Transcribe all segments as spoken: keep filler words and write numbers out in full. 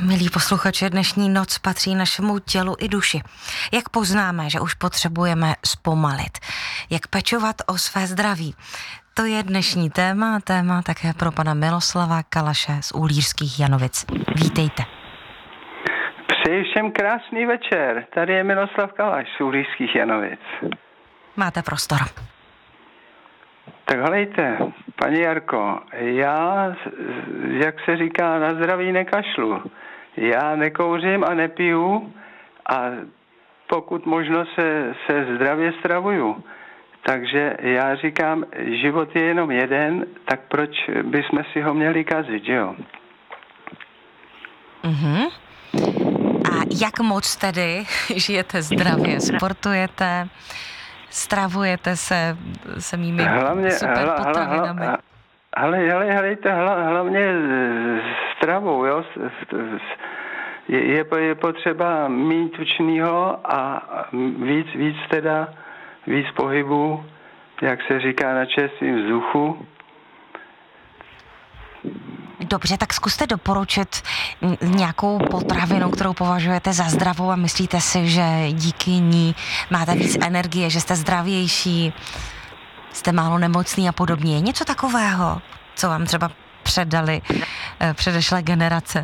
Milí posluchači, dnešní noc patří našemu tělu i duši. Jak poznáme, že už potřebujeme zpomalit? Jak pečovat o své zdraví? To je dnešní téma, téma také pro pana Miloslava Kalaše z Uhlířských Janovic. Vítejte. Přeji všem krásný večer. Tady je Miloslav Kalaš z Uhlířských Janovic. Máte prostor. Tak helejte, paní Jarko, já, jak se říká, na zdraví nekašlu. Já nekouřím a nepiju a pokud možno se, se zdravě stravuju. Takže já říkám, život je jenom jeden, tak proč bychom si ho měli kazit, jo? Mhm. A jak moc tedy žijete zdravě? Sportujete, stravujete se samými super potravinami? Ale hele, helejte, hla, hlavně stravou, jo? Je, je, je potřeba mít tučnýho a víc, víc teda, víc pohybu, jak se říká, na čerstvém vzduchu. Dobře, tak zkuste doporučit nějakou potravinu, kterou považujete za zdravou a myslíte si, že díky ní máte víc energie, že jste zdravější, jste málo nemocný a podobně. Něco takového, co vám třeba předali eh, předešlé generace?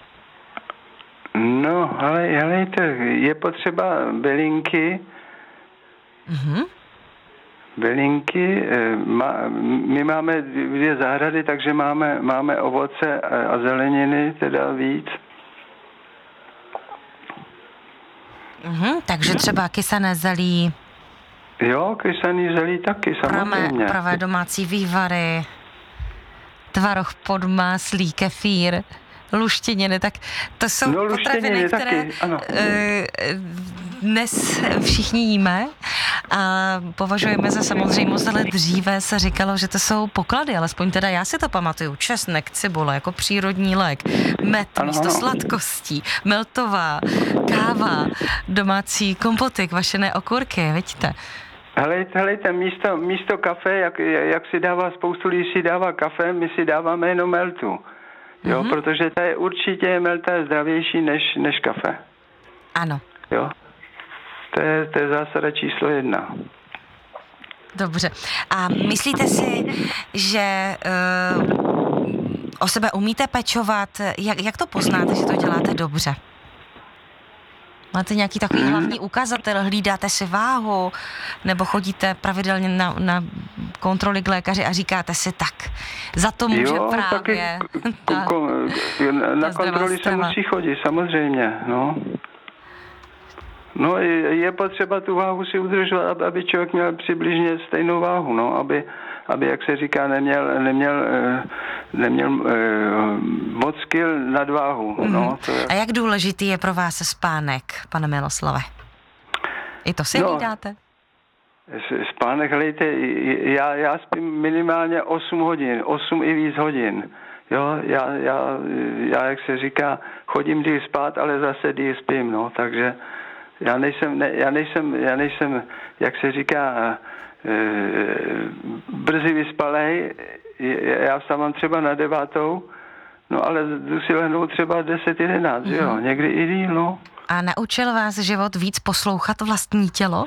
No, ale helejte, je potřeba bylinky. Mhm. Bylinky, má, my máme dvě zahrady, takže máme, máme ovoce a zeleniny, teda víc. Mhm, takže třeba kysané zelí. Jo, kysaný zelí taky, samozřejmě. Pravé, pravé domácí vývary, tvaroh podmáslí, kefír, luštěniny, tak to jsou no, potraviny, které taky, ano. Dnes všichni jíme a považujeme za samozřejmost, ale dříve se říkalo, že to jsou poklady, alespoň teda já si to pamatuju, česnek, cibule jako přírodní lék, med ano, místo ano. sladkostí, meltová, káva, domácí kompoty, kvašené okurky, vidíte? Helejte, helejte, místo, místo kafe, jak, jak si dává spoustu lidí si dává kafe, my si dáváme jenom meltu. Jo, mm-hmm. protože ta je určitě melta je zdravější než, než kafe. Ano. Jo. To je, to je zásada číslo jedna. Dobře. A myslíte si, že uh, o sebe umíte pečovat? Jak, jak to poznáte, že to děláte dobře? Máte nějaký takový hlavní ukazatel? Hlídáte si váhu? Nebo chodíte pravidelně na, na kontroly k lékaři a říkáte si tak, za to může jo, právě taky ta, ko, na, na kontroly se musí chodit, samozřejmě, no. No, je, je potřeba tu váhu si udržovat, aby člověk měl přibližně stejnou váhu, no, aby, aby jak se říká, neměl, neměl, neměl moc kil nadváhu. Mm-hmm. No, to je... A jak důležitý je pro vás spánek, pane Miloslave? I to si no, hlídáte? Spánek, hlejte, já, já spím minimálně osm hodin, osm i víc hodin. Jo, já, já, já, jak se říká, chodím díl spát, ale zase díl spím, no, takže já nejsem, ne, já nejsem, já nejsem, jak se říká, e, brzy vyspalej, já vstávám třeba na devátou, no ale jdu si lehnout třeba deset, jedenáct, mm-hmm. jo, někdy i díl, no. A naučil vás život víc poslouchat vlastní tělo?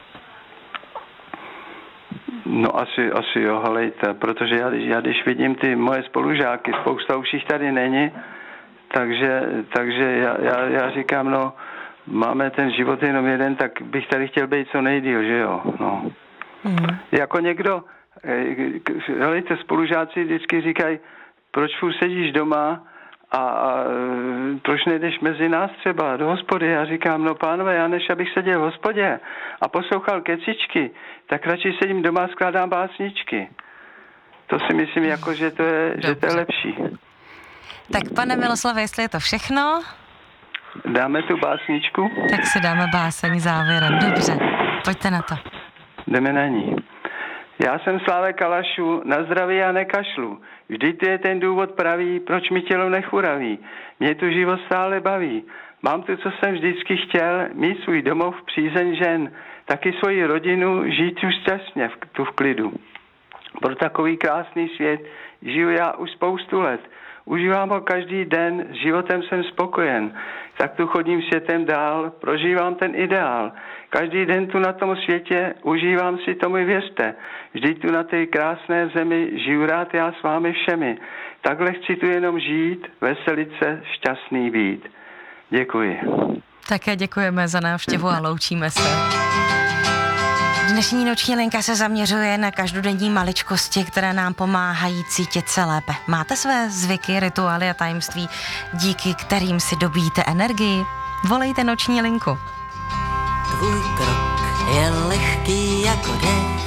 No asi, asi jo, helejte, protože já, já když vidím ty moje spolužáky, spousta už jich tady není, takže, takže já, já, já říkám, no, máme ten život jenom jeden, tak bych tady chtěl být co nejdýl, že jo, no. Mm. Jako někdo, helejte, spolužáci vždycky říkají, proč furt sedíš doma a, a proč nejdeš mezi nás třeba do hospody? Já říkám, no pánové, já než abych seděl v hospodě a poslouchal kecičky, tak radši sedím doma a skládám básničky. To si myslím, jako, že to je, že to je lepší. Tak pane Miloslave, jestli je to všechno? Dáme tu básničku? Tak si dáme báseň závěrem. Dobře, pojďte na to. Jdeme na ní. Já jsem Slávek Kalašu, na zdraví já nekašlu. Vždyť je ten důvod pravý, proč mi tělo nechuraví. Mě tu život stále baví. Mám tu, co jsem vždycky chtěl, mít svůj domov, přízeň žen, taky svoji rodinu, žít už šťastně v, tu v klidu. Pro takový krásný svět žiju já už spoustu let. užívám ho každý den, životem jsem spokojen. Tak tu chodím světem dál, prožívám ten ideál. Každý den tu na tom světě užívám si tomu, věřte. Vždyť tu na té krásné zemi žiju rád já s vámi všemi. Takhle chci tu jenom žít, veselit se, šťastný být. Děkuji. Také děkujeme za návštěvu a loučíme se. Dnešní noční linka se zaměřuje na každodenní maličkosti, které nám pomáhají cítit se lépe. Máte své zvyky, rituály a tajemství, díky kterým si dobíjíte energii? Volejte noční linku. Tvůj krok je lehký jako dech,